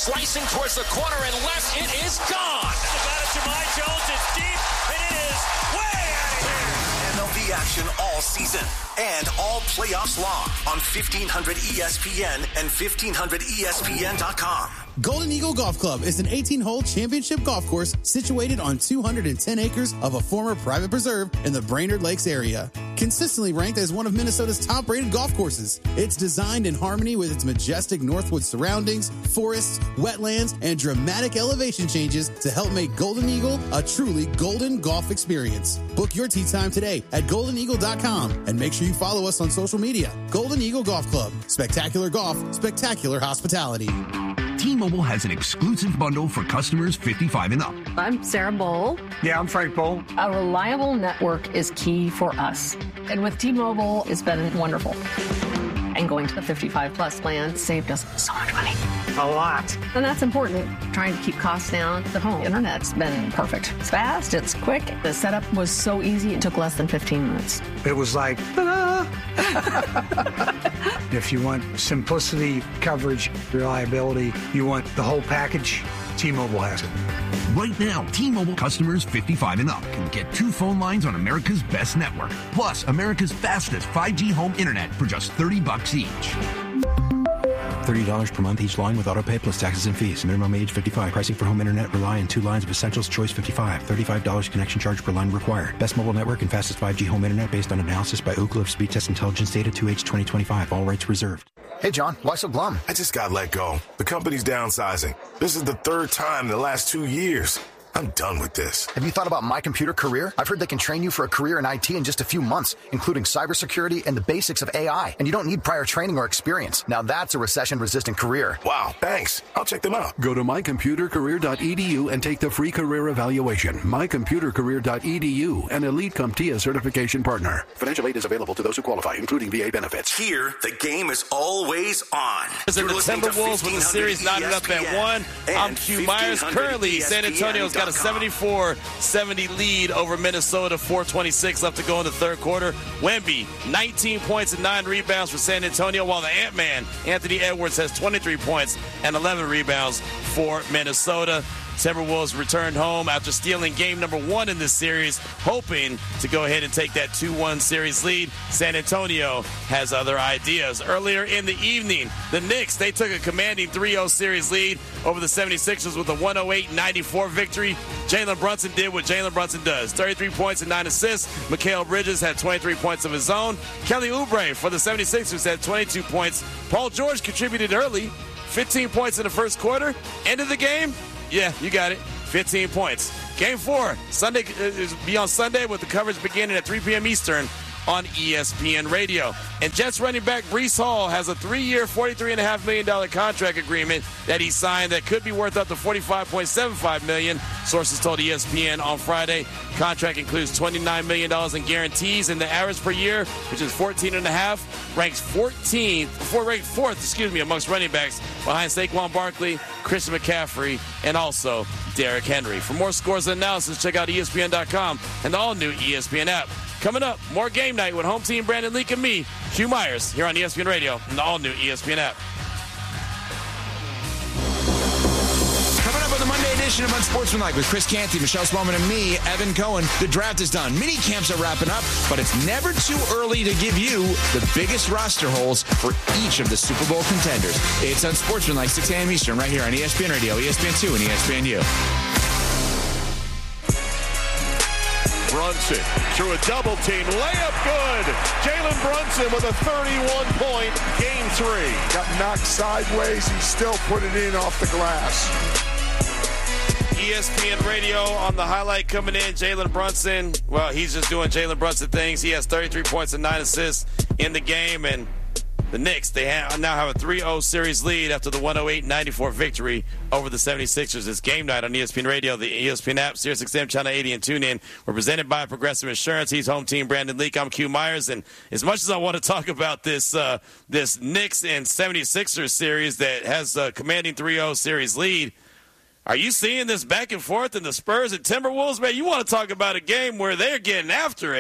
slicing towards the corner and left. It is gone. The bat of Jahmai Jones is deep. It is way out of here. MLB action all season and all playoffs long on 1500 ESPN and 1500ESPN.com. Golden Eagle Golf Club is an 18-hole championship golf course situated on 210 acres of a former private preserve in the Brainerd Lakes area. Consistently ranked as one of Minnesota's top-rated golf courses, it's designed in harmony with its majestic Northwood surroundings, forests, wetlands, and dramatic elevation changes to help make Golden Eagle a truly golden golf experience. Book your tee time today at goldeneagle.com and make sure you follow us on social media. Golden Eagle Golf Club. Spectacular golf, spectacular hospitality. T-Mobile has an exclusive bundle for customers 55 and up. I'm Sarah Bowl. Yeah, I'm Frank Bowl. A reliable network is key for us. And with T-Mobile, it's been wonderful. And going to the 55-plus plan saved us so much money. A lot. And that's important. Trying to keep costs down. The home internet's been perfect. It's fast. It's quick. The setup was so easy. It took less than 15 minutes. It was like, ta-da! If you want simplicity, coverage, reliability, you want the whole package, T-Mobile has it. Right now, T-Mobile customers 55 and up can get 2 phone lines on America's best network, plus America's fastest 5G home internet for just $30 each. $30 per month each line with autopay plus taxes and fees. Minimum age 55. Pricing for home internet rely on 2 lines of Essentials Choice 55. $35 connection charge per line required. Best mobile network and fastest 5G home internet based on analysis by Ookla of Speed Test Intelligence data 2H 2025. All rights reserved. Hey, John, why so glum? I just got let go. The company's downsizing. This is the 3rd time in the last 2 years. I'm done with this. Have you thought about My Computer Career? I've heard they can train you for a career in IT in just a few months, including cybersecurity and the basics of AI. And you don't need prior training or experience. Now that's a recession-resistant career. Wow, thanks. I'll check them out. Go to mycomputercareer.edu and take the free career evaluation. mycomputercareer.edu, an Elite CompTIA certification partner. Financial aid is available to those who qualify, including VA benefits. Here, the game is always on. The Timberwolves with the series knotted up at 1. I'm Q Myers. Currently, San Antonio's got a 74-70 lead over Minnesota, 4:26 left to go in the 3rd quarter. Wemby, 19 points and 9 rebounds for San Antonio, while the Ant-Man, Anthony Edwards, has 23 points and 11 rebounds for Minnesota. Timberwolves returned home after stealing game number 1 in this series, hoping to go ahead and take that 2-1 series lead. San Antonio has other ideas. Earlier in the evening, the Knicks, they took a commanding 3-0 series lead over the 76ers with a 108-94 victory. Jalen Brunson did what Jalen Brunson does, 33 points and 9 assists. Mikal Bridges had 23 points of his own. Kelly Oubre for the 76ers had 22 points. Paul George contributed early, 15 points in the 1st quarter. End of the game, yeah, you got it. 15 points. Game 4, Sunday is on Sunday with the coverage beginning at 3 p.m. Eastern on ESPN Radio. And Jets running back Breece Hall has a 3-year, $43.5 million contract agreement that he signed that could be worth up to $45.75 million. Sources told ESPN on Friday. Contract includes $29 million in guarantees, and the average per year, which is 14.5, ranks 4th amongst running backs behind Saquon Barkley, Christian McCaffrey, and also Derrick Henry. For more scores and analysis, check out ESPN.com and the all-new ESPN app. Coming up, more game night with home team Brandon Leak and me, Hugh Myers, here on ESPN Radio and the all-new ESPN app. Coming up on the Monday edition of Unsportsmanlike with Chris Canty, Michelle Spellman, and me, Evan Cohen. The draft is done. Mini camps are wrapping up, but it's never too early to give you the biggest roster holes for each of the Super Bowl contenders. It's Unsportsmanlike, 6 a.m. Eastern, right here on ESPN Radio, ESPN2, and ESPNU. Brunson through a double team. Layup good. Jalen Brunson with a 31-point game 3. Got knocked sideways. He still put it in off the glass. ESPN Radio on the highlight coming in. Jalen Brunson, well, he's just doing Jalen Brunson things. He has 33 points and 9 assists in the game. And the Knicks, they now have a 3-0 series lead after the 108-94 victory over the 76ers. It's game night on ESPN Radio, the ESPN app, SiriusXM Channel 80, and TuneIn. We're presented by Progressive Insurance. He's home team Brandon Leak. I'm Q Myers. And as much as I want to talk about this Knicks and 76ers series that has a commanding 3-0 series lead, are you seeing this back and forth in the Spurs and Timberwolves? Man, you want to talk about a game where they're getting after it.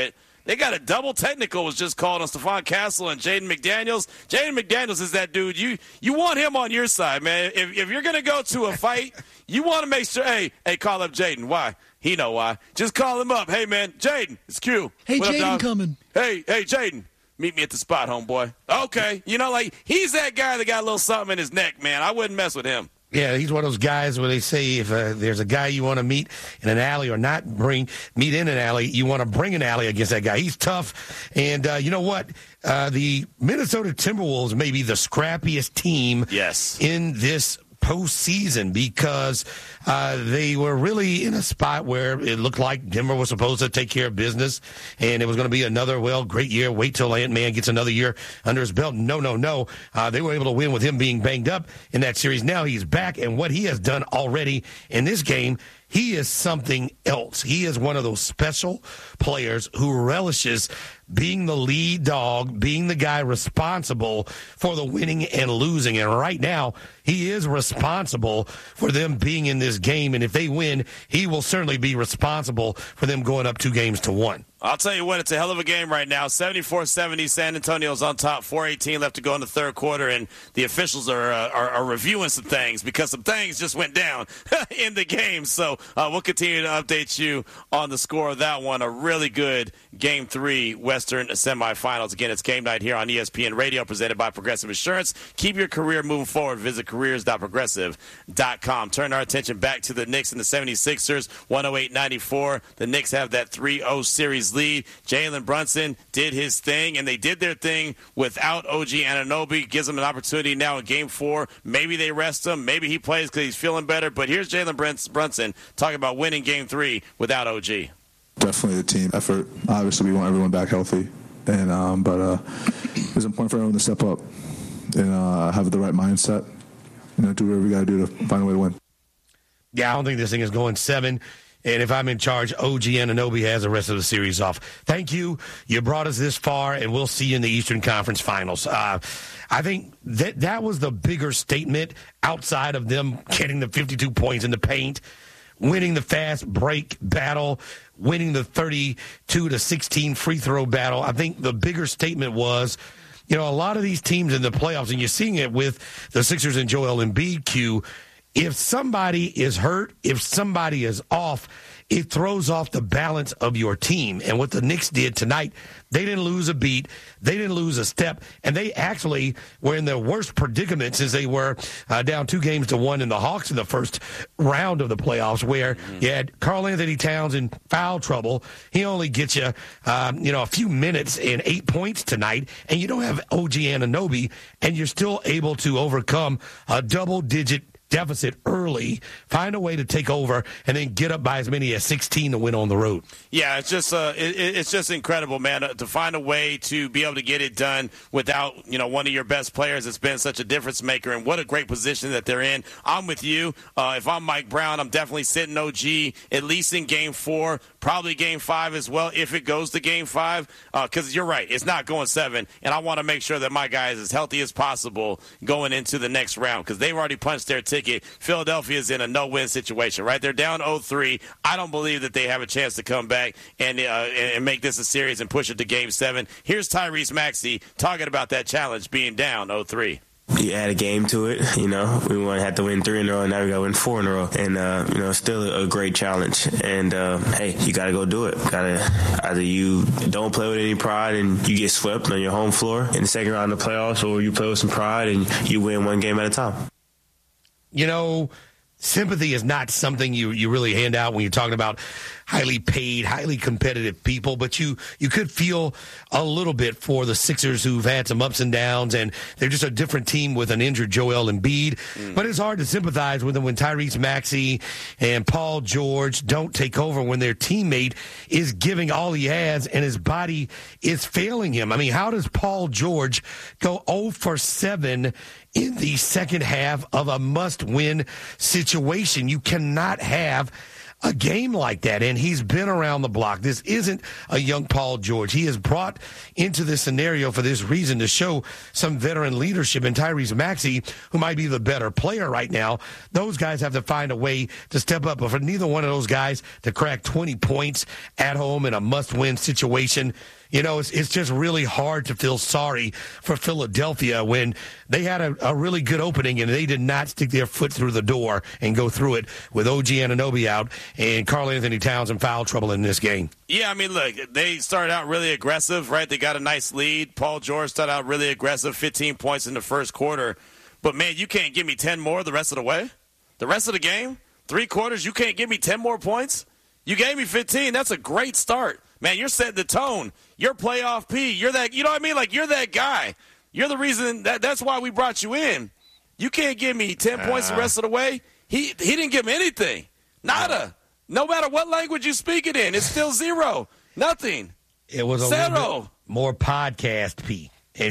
They got a double technical was just called on Stephon Castle and Jaden McDaniels. Jaden McDaniels is that dude. You want him on your side, man. If you're going to go to a fight, you want to make sure, hey, call up Jaden. Why? He know why. Just call him up. Hey, man, Jaden, it's Q. Hey, what Jaden coming. Hey, Jaden. Meet me at the spot, homeboy. Okay. He's that guy that got a little something in his neck, man. I wouldn't mess with him. Yeah, he's one of those guys where they say if there's a guy you want to meet in an alley or not meet in an alley, you want to bring an alley against that guy. He's tough. And you know what? The Minnesota Timberwolves may be the scrappiest team in this postseason because they were really in a spot where it looked like Denver was supposed to take care of business and it was going to be another, great year. Wait till Ant-Man gets another year under his belt. No. They were able to win with him being banged up in that series. Now he's back, and what he has done already in this game, he is something else. He is one of those special players who relishes being the lead dog, being the guy responsible for the winning and losing. And right now, he is responsible for them being in this game. And if they win, he will certainly be responsible for them going up 2-1. I'll tell you what, it's a hell of a game right now. 74-70, San Antonio's on top, 4:18 left to go in the third quarter, and the officials are reviewing some things because some things just went down in the game. So we'll continue to update you on the score of that one. A really good Game 3 Western semifinals. Again, it's game night here on ESPN Radio, presented by Progressive Insurance. Keep your career moving forward. Visit careers.progressive.com. Turn our attention back to the Knicks and the 76ers, 108-94. The Knicks have that 3-0 series lead. Jalen Brunson did his thing, and they did their thing without OG Anunoby. Gives them an opportunity now in Game 4. Maybe they rest him. Maybe he plays because he's feeling better. But here's Jalen Brunson talking about winning Game 3 without OG. Definitely a team effort. Obviously, we want everyone back healthy, and but it's important for everyone to step up and have the right mindset. Do whatever we got to do to find a way to win. Yeah, I don't think this thing is going 7. And if I'm in charge, OG Anunoby has the rest of the series off. Thank you. You brought us this far, and we'll see you in the Eastern Conference Finals. I think that was the bigger statement outside of them getting the 52 points in the paint, winning the fast break battle, winning the 32-16 free throw battle. I think the bigger statement was, a lot of these teams in the playoffs, and you're seeing it with the Sixers and Joel Embiid, Q, if somebody is hurt, if somebody is off, it throws off the balance of your team. And what the Knicks did tonight, they didn't lose a beat. They didn't lose a step. And they actually were in their worst predicament since they were down 2-1 in the Hawks in the first round of the playoffs, where you had Karl-Anthony Towns in foul trouble. He only gets you, a few minutes and 8 points tonight, and you don't have OG Anunoby, and you're still able to overcome a double-digit deficit early, find a way to take over, and then get up by as many as 16 to win on the road. Yeah, it's just incredible, man, to find a way to be able to get it done without, one of your best players that's been such a difference maker, and what a great position that they're in. I'm with you. If I'm Mike Brown, I'm definitely sitting OG at least in Game 4, probably Game 5 as well, if it goes to Game 5, because you're right, it's not going 7, and I want to make sure that my guy is as healthy as possible going into the next round, because they've already punched their ticket. Philadelphia is in a no-win situation, right? They're down 0-3. I don't believe that they have a chance to come back and make this a series and push it to Game 7. Here's Tyrese Maxey talking about that challenge being down 0-3. You add a game to it, we want to have to win 3 in a row, and now we got to win 4 in a row, and still a great challenge. And hey, you got to go do it. Either you don't play with any pride and you get swept on your home floor in the second round of the playoffs, or you play with some pride and you win one game at a time. Sympathy is not something you really hand out when you're talking about highly paid, highly competitive people, but you could feel a little bit for the Sixers who've had some ups and downs, and they're just a different team with an injured Joel Embiid. But it's hard to sympathize with them when Tyrese Maxey and Paul George don't take over, when their teammate is giving all he has and his body is failing him. I mean, how does Paul George go 0-for-7 in the second half of a must-win situation? You cannot have a game like that, and he's been around the block. This isn't a young Paul George. He is brought into this scenario for this reason, to show some veteran leadership. And Tyrese Maxey, who might be the better player right now, those guys have to find a way to step up. But for neither one of those guys to crack 20 points at home in a must-win situation, You know, it's just really hard to feel sorry for Philadelphia when they had a really good opening and they did not stick their foot through the door and go through it with OG Anunoby out and Karl-Anthony Towns in foul trouble in this game. Yeah, I mean, look, they started out really aggressive, right? They got a nice lead. Paul George started out really aggressive, 15 points in the first quarter. But, man, you can't give me 10 more the rest of the way? The rest of the game? 3 quarters, you can't give me 10 more points? You gave me 15. That's a great start. Man, you're setting the tone. You're playoff P. You're that, you know what I mean? Like, you're that guy. You're the reason that's why we brought you in. You can't give me 10 points the rest of the way. He didn't give me anything. Nada. No matter what language you speak it in, it's still zero. Nothing. It was a little bit more podcast P. And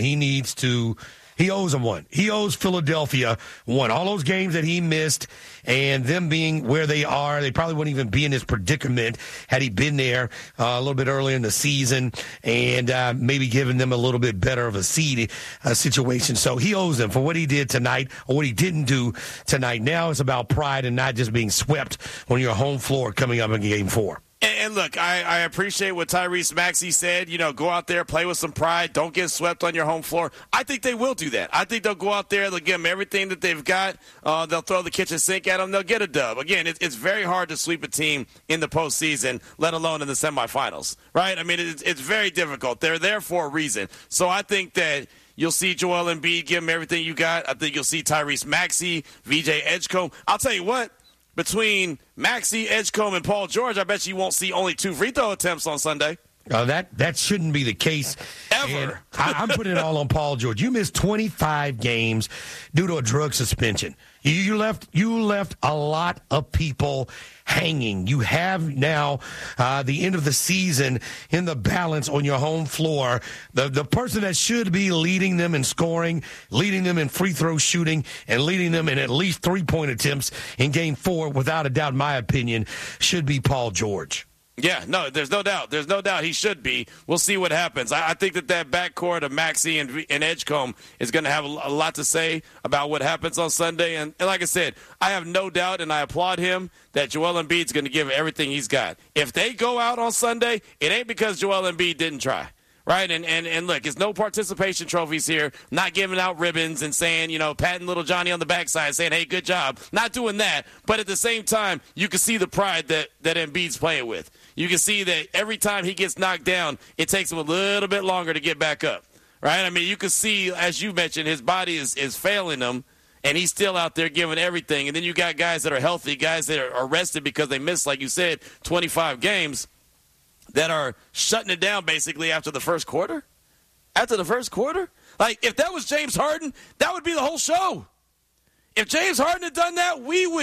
he owes them one. He owes Philadelphia one. All those games that he missed and them being where they are, they probably wouldn't even be in this predicament had he been there a little bit earlier in the season and maybe given them a little bit better of a seed situation. So he owes them for what he did tonight or what he didn't do tonight. Now it's about pride and not just being swept on your home floor coming up in Game 4. And look, I appreciate what Tyrese Maxey said. You know, go out there, play with some pride. Don't get swept on your home floor. I think they will do that. I think they'll go out there. They'll give them everything that they've got. They'll throw the kitchen sink at them. They'll get a dub. Again, it's very hard to sweep a team in the postseason, let alone in the semifinals, right? I mean, it's very difficult. They're there for a reason. So I think that you'll see Joel Embiid give them everything you got. I think you'll see Tyrese Maxey, VJ Edgecombe. I'll tell you what. Between Maxey, Edgecombe, and Paul George, I bet you won't see only 2 free throw attempts on Sunday. That shouldn't be the case. Ever. I'm putting it all on Paul George. You missed 25 games due to a drug suspension. You left a lot of people hanging. You have now the end of the season in the balance on your home floor. The person that should be leading them in scoring, leading them in free throw shooting, and leading them in at least 3-point attempts in Game 4, without a doubt, in my opinion, should be Paul George. Yeah, no, there's no doubt. There's no doubt he should be. We'll see what happens. I think that backcourt of Maxey and Edgecombe is going to have a lot to say about what happens on Sunday. And like I said, I have no doubt, and I applaud him, that Joel Embiid's going to give everything he's got. If they go out on Sunday, it ain't because Joel Embiid didn't try. Right, and look, it's no participation trophies here, not giving out ribbons and saying, you know, patting little Johnny on the backside, saying, hey, good job. Not doing that, but at the same time, you can see the pride that Embiid's playing with. You can see that every time he gets knocked down, it takes him a little bit longer to get back up. Right, I mean, you can see, as you mentioned, his body is failing him, and he's still out there giving everything. And then you got guys that are healthy, guys that are rested because they missed, like you said, 25 games. That are shutting it down basically after the first quarter? After the first quarter? Like, if that was James Harden, that would be the whole show. If James Harden had done that,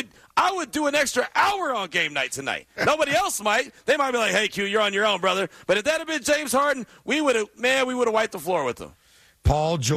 I would do an extra hour on game night tonight. Nobody else might. They might be like, hey, Q, you're on your own, brother. But if that had been James Harden, we would have wiped the floor with him. Paul George.